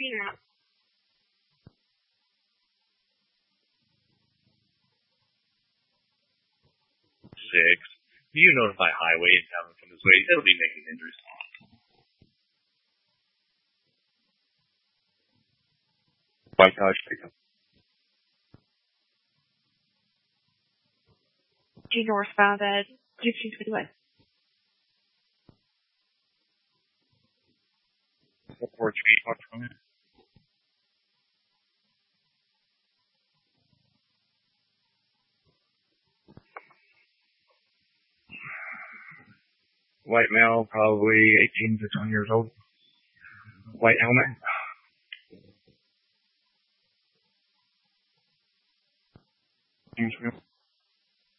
Yeah. 6. You notify highway and have them come this way. It'll be making injuries. White Dodge pickup. G northbound at 1521. 443, talk from it. White male, probably 18 to 20 years old. White helmet.